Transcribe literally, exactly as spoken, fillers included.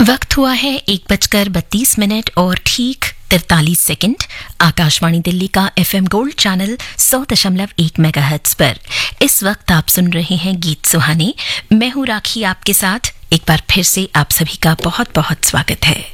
वक्त हुआ है एक बजकर बत्तीस मिनट और ठीक तिरतालीस सेकंड। आकाशवाणी दिल्ली का एफएम गोल्ड चैनल सौ दशमलव एक मेगाहर्ट्ज पर इस वक्त आप सुन रहे हैं गीत सुहाने। मैं हूं राखी आपके साथ। एक बार फिर से आप सभी का बहुत बहुत स्वागत है।